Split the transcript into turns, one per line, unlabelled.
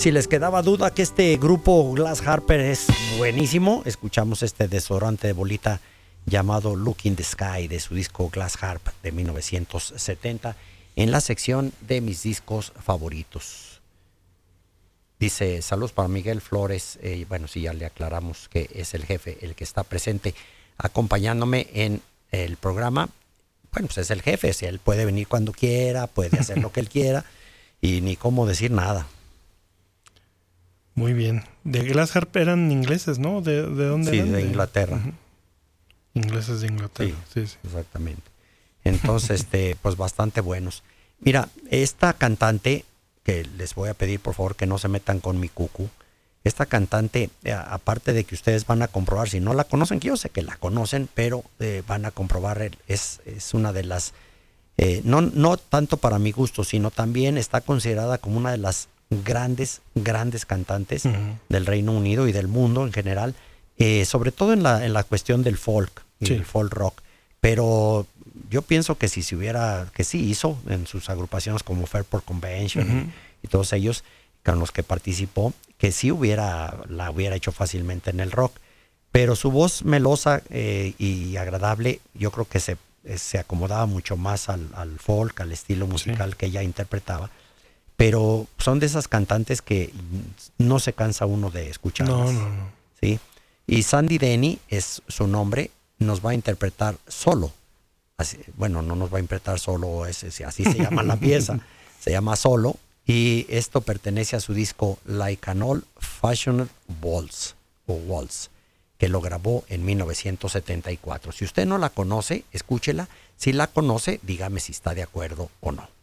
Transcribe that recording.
Si les quedaba duda que este grupo Glass Harper es buenísimo, escuchamos este desodorante de bolita llamado Look in the Sky de su disco Glass Harp de 1970 en la sección de mis discos favoritos. Dice, saludos para Miguel Flores. Bueno, sí, ya le aclaramos que es el jefe el que está presente acompañándome en el programa. Bueno, pues es el jefe, si él puede venir cuando quiera, puede hacer lo que él quiera y ni cómo decir nada.
Muy bien. De Glass Harp eran ingleses, ¿no? ¿De dónde
Sí,
eran?
de Inglaterra.
Uh-huh. Ingleses de Inglaterra, sí.
Exactamente. Entonces, pues bastante buenos. Mira, esta cantante, que les voy a pedir por favor que no se metan con mi cucu, esta cantante, aparte de que ustedes van a comprobar, si no la conocen, que yo sé que la conocen, pero van a comprobar, es una de las, no tanto para mi gusto, sino también está considerada como una de las grandes cantantes del Reino Unido y del mundo en general, sobre todo en la cuestión del folk y el folk rock. Pero yo pienso que si se hubiera, que sí hizo en sus agrupaciones como Fairport Convention y todos ellos con los que participó, que sí la hubiera hecho fácilmente en el rock. Pero su voz melosa y agradable, yo creo que se acomodaba mucho más al folk, al estilo musical que ella interpretaba. Pero son de esas cantantes que no se cansa uno de escucharlas. No. ¿Sí? Y Sandy Denny es su nombre, nos va a interpretar Solo. Así, bueno, no nos va a interpretar solo, así se llama la pieza, se llama Solo, y esto pertenece a su disco Like an Old Fashioned Waltz, o Waltz, que lo grabó en 1974. Si usted no la conoce, escúchela. Si la conoce, dígame si está de acuerdo o no.